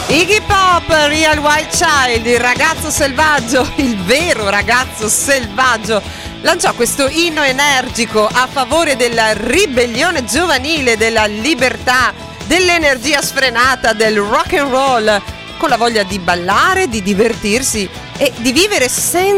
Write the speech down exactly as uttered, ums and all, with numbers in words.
Iggy Pop, Real Wild Child, il ragazzo selvaggio, il vero ragazzo selvaggio, lanciò questo inno energico a favore della ribellione giovanile, della libertà, dell'energia sfrenata, del rock and roll, con la voglia di ballare, di divertirsi e di vivere senza